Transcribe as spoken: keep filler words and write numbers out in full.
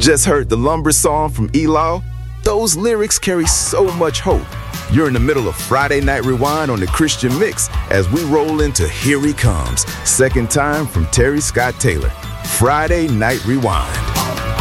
Just heard the Lumber Song from Elo? Those lyrics carry so much hope. You're in the middle of Friday Night Rewind on the Christian Mix as we roll into Here He Comes, second time from Terry Scott Taylor. Friday Night Rewind.